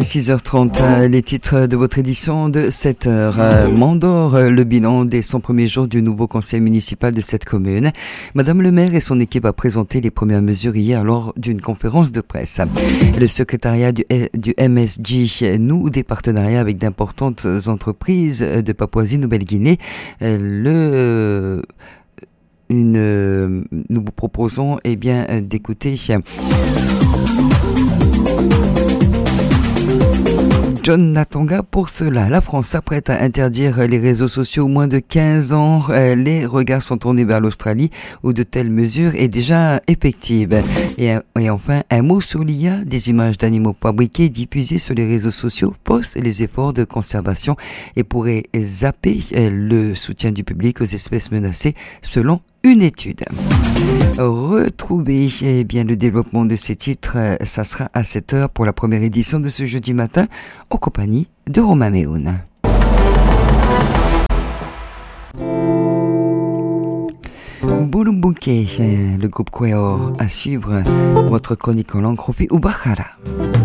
6h30, les titres de votre édition de 7h. Mandor, le bilan des 100 premiers jours du nouveau conseil municipal de cette commune. Madame le maire et son équipe a présenté les premières mesures hier lors d'une conférence de presse. Le secrétariat du MSJ noue des partenariats avec d'importantes entreprises de Papouasie-Nouvelle-Guinée. Nous vous proposons d'écouter John Natonga. Pour cela, la France s'apprête à interdire les réseaux sociaux moins de 15 ans. Les regards sont tournés vers l'Australie où de telles mesures est déjà effective. Et enfin, un mot sur l'IA. Des images d'animaux fabriqués diffusées sur les réseaux sociaux posent les efforts de conservation et pourraient zapper le soutien du public aux espèces menacées selon une étude. Retrouvez le développement de ces titres, ça sera à 7h pour la première édition de ce jeudi matin en compagnie de Romain Méhoun. Boulumbuke, le groupe Queor, à suivre votre chronique en langue Krofi ou Bachara.